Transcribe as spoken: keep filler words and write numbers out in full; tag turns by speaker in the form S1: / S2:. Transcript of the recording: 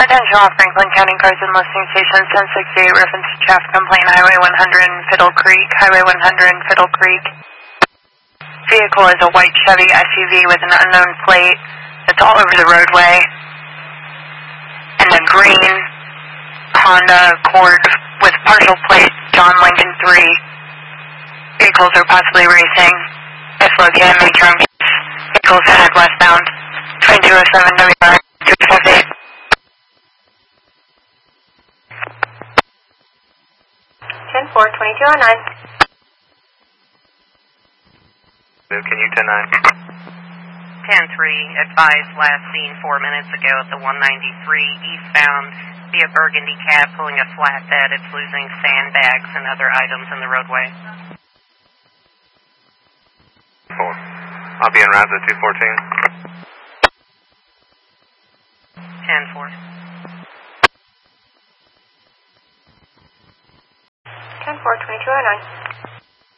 S1: Attention all Franklin County cars and listening stations, ten sixty-eight reference to traffic complaint, Highway one hundred in Fiddle Creek, Highway one hundred in Fiddle Creek. Vehicle is a white Chevy S U V with an unknown plate that's all over the roadway, and a green Honda Accord with partial plate John Lincoln three. Vehicles are possibly racing. If located in Matron. Vehicles headed westbound. twenty-two oh seven W R two fifty-eight.
S2: ten four, twenty-two oh nine.
S3: Can you ten nine?
S4: ten three, advised last seen four minutes ago at the one ninety-three eastbound via Burgundy cab pulling a flatbed. It's losing sandbags and other items in the roadway.
S3: Four. I'll be en route to two fourteen.
S4: ten four.
S2: ten four, twenty-two oh nine.